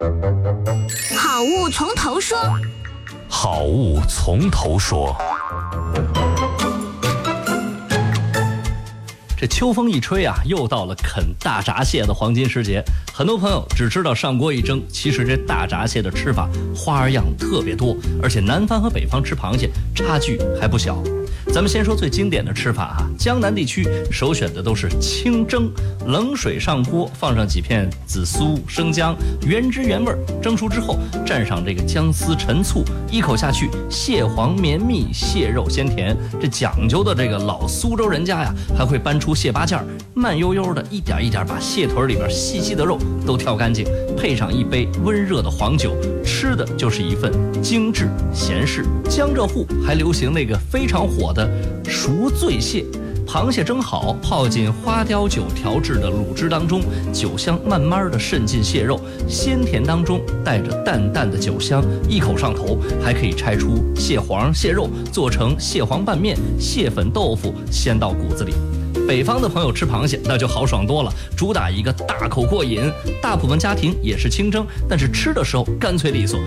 好物从头说。 好物从头说。这秋风一吹啊，又到了啃大闸蟹的黄金时节。很多朋友只知道上锅一蒸，其实这大闸蟹的吃法花样特别多，而且南方和北方吃螃蟹差距还不小。咱们先说最经典的吃法哈，江南地区首选的都是清蒸，冷水上锅，放上几片紫苏、生姜，原汁原味，蒸熟之后蘸上这个姜丝、陈醋，一口下去，蟹黄绵密，蟹肉鲜甜。这讲究的这个老苏州人家呀，还会搬出蟹八件，慢悠悠的一点一点把蟹腿里边细细的肉都挑干净，配上一杯温热的黄酒，吃的就是一份精致闲适。江浙沪还流行那个非常火的熟醉蟹，螃蟹蒸好，泡进花雕酒调制的卤汁当中，酒香慢慢的渗进蟹肉，鲜甜当中带着淡淡的酒香，一口上头，还可以拆出蟹黄、蟹肉，做成蟹黄拌面、蟹粉豆腐，鲜到骨子里。北方的朋友吃螃蟹那就豪爽多了，主打一个大口过瘾，大部分家庭也是清蒸，但是吃的时候干脆利索，